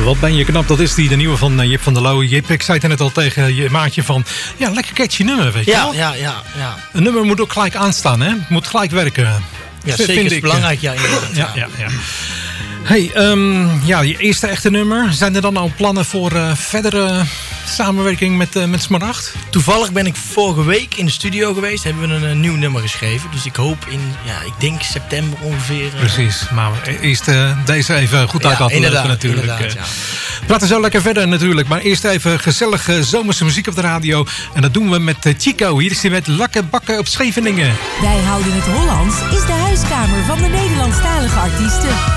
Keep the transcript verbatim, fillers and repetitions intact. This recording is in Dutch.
Wat ben je knap, dat is die, de nieuwe van uh, Jip van der Loo. Jip, ik zei het net al tegen je maatje van... Ja, lekker catchy nummer, weet je ja, wel? Ja, ja, ja. Een nummer moet ook gelijk aanstaan, hè? Moet gelijk werken. Ja, vind, zeker vind is ik. belangrijk, ja, inderdaad. Ja, ja, ja. Hey, um, ja, je eerste echte nummer. Zijn er dan al plannen voor uh, verdere samenwerking met, uh, met Smaragd? Toevallig ben ik vorige week in de studio geweest. Hebben we een, een nieuw nummer geschreven. Dus ik hoop in, ja, ik denk september ongeveer. Uh... Precies, maar eerst uh, deze even goed uit ja, laten lopen natuurlijk. Inderdaad, ja. We praten zo lekker verder natuurlijk. Maar eerst even gezellige zomerse muziek op de radio. En dat doen we met uh, Chico. Hier is hij met Lakken Bakken op Scheveningen. Wij houden het Hollands is de huiskamer van de Nederlandstalige artiesten.